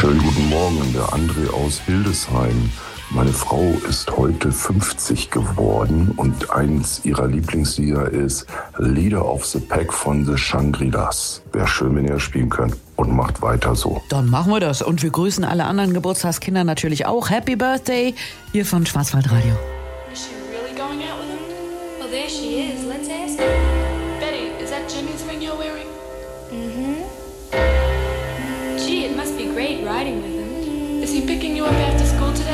Schönen guten Morgen, der André aus Hildesheim. Meine Frau ist heute 50 geworden und eins ihrer Lieblingslieder ist Leader of the Pack von The Shangri-Las. Wäre schön, wenn ihr das spielen könnt und macht weiter so. Dann machen wir das und wir grüßen alle anderen Geburtstagskinder natürlich auch. Happy Birthday hier von Schwarzwaldradio. Is she really going out with him? Well, there she is. Let's ask her. Betty, is that Jimmy's ring you're wearing? Mm-hmm. Gee, it must be great riding with him. Is he picking you up after school today?